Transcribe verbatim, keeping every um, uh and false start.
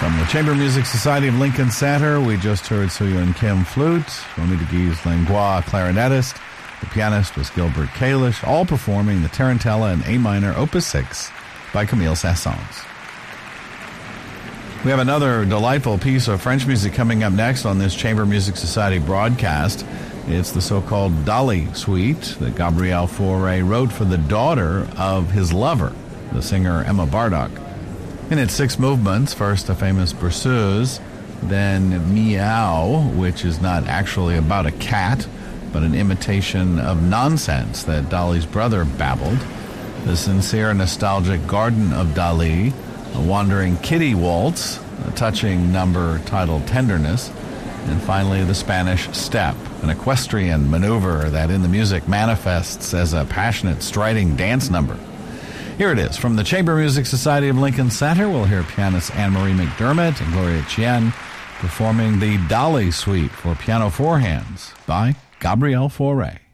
From the Chamber Music Society of Lincoln Center, we just heard Soo-Yun Kim, flute, Romy de Guise Langlois, clarinetist. The pianist was Gilbert Kalish, all performing the Tarantella in A minor, Opus six, by Camille Saint-Saëns. We have another delightful piece of French music coming up next on this Chamber Music Society broadcast. It's the so-called Dali Suite that Gabriel Fauré wrote for the daughter of his lover, the singer Emma Bardock. In its six movements, first a famous berceuse, then Meow, which is not actually about a cat, but an imitation of nonsense that Dali's brother babbled, the sincere nostalgic Garden of Dali, a wandering kitty waltz, a touching number titled Tenderness, and finally the Spanish Step, an equestrian maneuver that in the music manifests as a passionate, striding dance number. Here it is. From the Chamber Music Society of Lincoln Center, we'll hear pianist Anne-Marie McDermott and Gloria Chien performing the Dali Suite for piano four hands by Gabriel Fauré.